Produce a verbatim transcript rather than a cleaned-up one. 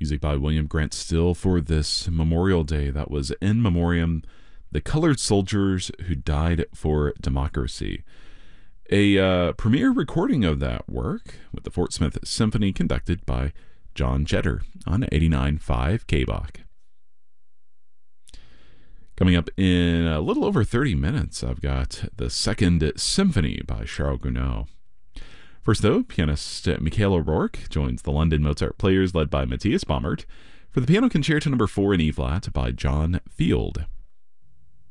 Music by William Grant Still for this Memorial Day. That was In Memoriam, the Colored Soldiers Who Died for Democracy. A uh, premiere recording of that work with the Fort Smith Symphony conducted by John Jetter on eighty-nine point five K B O C. Coming up in a little over thirty minutes, I've got the Second Symphony by Charles Gounod. First, though, pianist Michael O'Rourke joins the London Mozart Players led by Matthias Baumert for the Piano Concerto Number four in E-flat by John Field.